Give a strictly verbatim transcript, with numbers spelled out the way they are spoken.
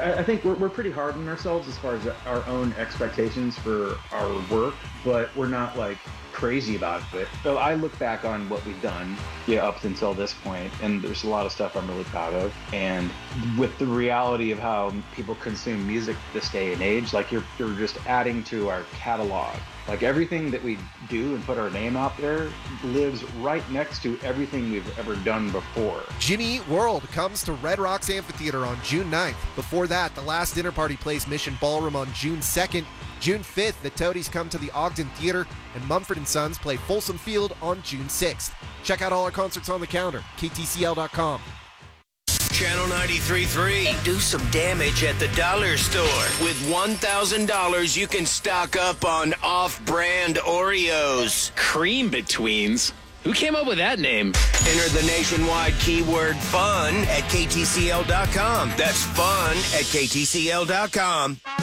I, I think we're, we're pretty hard on ourselves as far as our own expectations for our work, but we're not like crazy about it. So I look back on what we've done, yeah, up until this point, and there's a lot of stuff I'm really proud of. And with the reality of how people consume music this day and age, like you're you're just adding to our catalog. Like everything that we do and put our name out there lives right next to everything we've ever done before. Jimmy Eat World comes to Red Rocks Amphitheater on June ninth. Before that, The Last Dinner Party plays Mission Ballroom on June second. June fifth, the Toadies come to the Ogden Theater, and Mumford and Sons play Folsom Field on June sixth. Check out all our concerts on the calendar, K T C L dot com. Channel ninety-three point three. Do some damage at the dollar store. With one thousand dollars, you can stock up on off-brand Oreos. Cream Betweens? Who came up with that name? Enter the nationwide keyword FUN at K T C L dot com. That's fun at K T C L dot com.